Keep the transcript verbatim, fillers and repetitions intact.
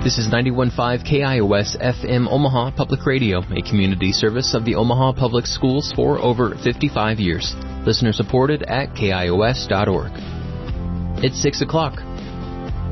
This is ninety-one point five K I O S F M Omaha Public Radio, a community service of the Omaha Public Schools for over fifty-five years. Listener supported at K I O S dot org. It's six o'clock.